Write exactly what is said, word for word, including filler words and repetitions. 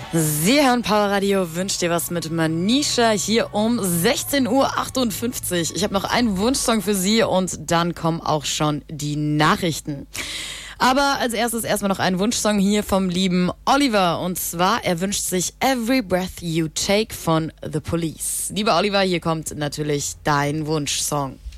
Sie hören Power Radio, wünscht dir was mit Manisha hier um sechzehn Uhr achtundfünfzig. Ich habe noch einen Wunschsong für Sie und dann kommen auch schon die Nachrichten. Aber als erstes erstmal noch einen Wunschsong hier vom lieben Oliver. Und zwar, er wünscht sich Every Breath You Take von The Police. Lieber Oliver, hier kommt natürlich dein Wunschsong.